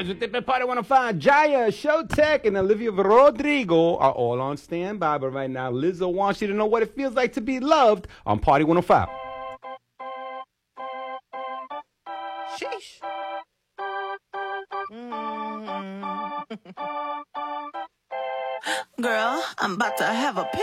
Jones with the Party 105. Jaya, Showtek, and Olivia Rodrigo are all on standby. But right now, Lizzo wants you to know what it feels like to be loved on Party 105. Sheesh. Girl, I'm about to have a